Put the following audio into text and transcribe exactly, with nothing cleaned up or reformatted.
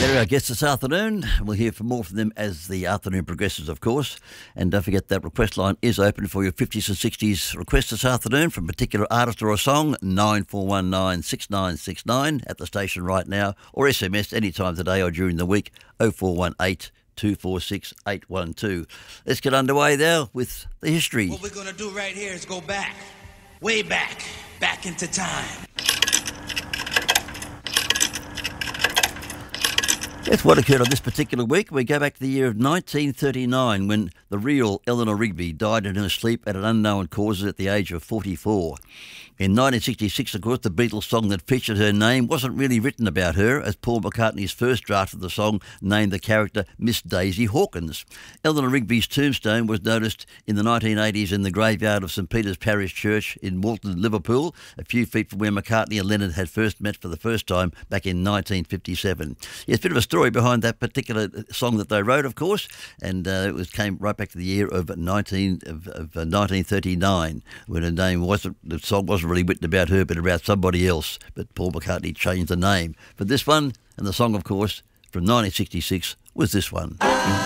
They're our guests this afternoon. We'll hear from more from them as the afternoon progresses, of course. And don't forget that request line is open for your fifties and sixties requests this afternoon from a particular artist or a song, nine four one nine six nine six nine at the station right now, or S M S anytime today or during the week, oh four one eight two four six eight one two. Let's get underway now with the history. What we're going to do right here is go back, way back, back into time. That's what occurred on this particular week. We go back to the year of nineteen thirty-nine when the real Eleanor Rigby died in her sleep at an unknown cause at the age of forty-four. In nineteen sixty-six, of course, the Beatles song that featured her name wasn't really written about her, as Paul McCartney's first draft of the song named the character Miss Daisy Hawkins. Eleanor Rigby's tombstone was noticed in the nineteen eighties in the graveyard of St Peter's Parish Church in Walton, Liverpool, a few feet from where McCartney and Lennon had first met for the first time back in nineteen fifty-seven. Yeah, it's a bit of a story behind that particular song that they wrote, of course, and uh, it was came right back to the year of nineteen of, of uh, nineteen thirty-nine, when her name wasn't the song wasn't really written about her, but about somebody else. But Paul McCartney changed the name for this one, and the song, of course, from nineteen sixty-six was this one.